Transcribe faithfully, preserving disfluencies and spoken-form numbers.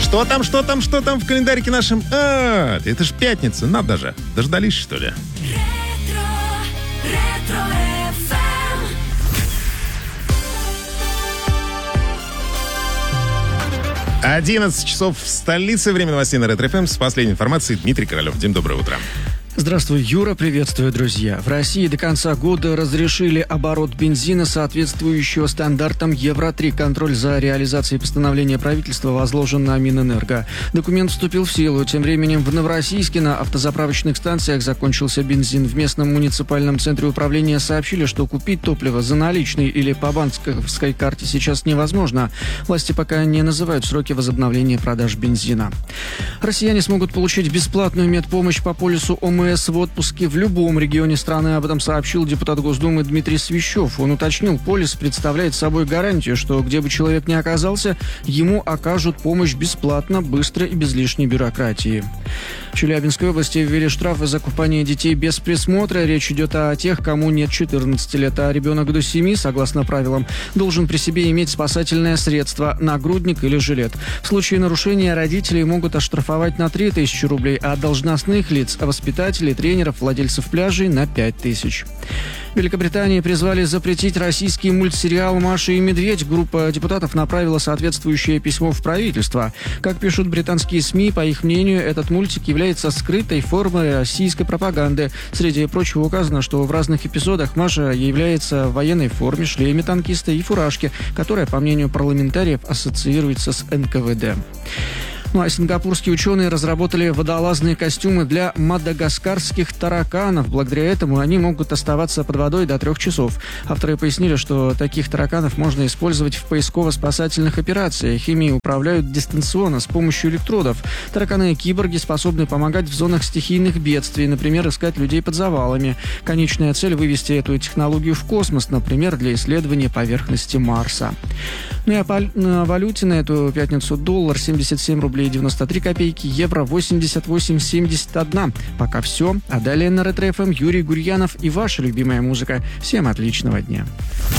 Что там, что там, что там в календарике нашем? А, это ж пятница, надо же. Дождались, что ли? одиннадцать часов в столице. Время новостей на Ретро-ФМ. С последней информацией Дмитрий Королев. Дим, доброе утро. Здравствуй, Юра, приветствую, друзья. В России до конца года разрешили оборот бензина, соответствующего стандартам Евро три. Контроль за реализацией постановления правительства возложен на Минэнерго. Документ вступил в силу. Тем временем в Новороссийске на автозаправочных станциях закончился бензин. В местном муниципальном центре управления сообщили, что купить топливо за наличные или по банковской карте сейчас невозможно. Власти пока не называют сроки возобновления продаж бензина. Россияне смогут получить бесплатную медпомощь по полису ОМС в отпуске в любом регионе страны. Об этом сообщил депутат Госдумы Дмитрий Свищев. Он уточнил, полис представляет собой гарантию, что где бы человек ни оказался, ему окажут помощь бесплатно, быстро и без лишней бюрократии. В Челябинской области ввели штрафы за купание детей без присмотра. Речь идет о тех, кому нет четырнадцати лет, а ребенок до семи, согласно правилам, должен при себе иметь спасательное средство, нагрудник или жилет. В случае нарушения родители могут оштрафовать на три тысячи рублей, а должностных лиц, воспитателей, тренеров, владельцев пляжей на пять тысяч. В Великобритании призвали запретить российский мультсериал «Маша и медведь». Группа депутатов направила соответствующее письмо в правительство. Как пишут британские СМИ, по их мнению, этот мультик является скрытой формой российской пропаганды. Среди прочего указано, что в разных эпизодах Маша является в военной форме, шлеме танкиста и фуражке, которая, по мнению парламентариев, ассоциируется с эн ка вэ дэ. Ну а сингапурские ученые разработали водолазные костюмы для мадагаскарских тараканов. Благодаря этому они могут оставаться под водой до трех часов. Авторы пояснили, что таких тараканов можно использовать в поисково-спасательных операциях. Ими управляют дистанционно с помощью электродов. Тараканы-киборги способны помогать в зонах стихийных бедствий, например, искать людей под завалами. Конечная цель — вывести эту технологию в космос, например, для исследования поверхности Марса. Ну и о, пол- о валюте на эту пятницу: доллар семьдесят семь рублей девяносто три копейки, евро восемьдесят восемь семьдесят один. Пока все. А далее на Ретро-ФМ Юрий Гурьянов и ваша любимая музыка. Всем отличного дня.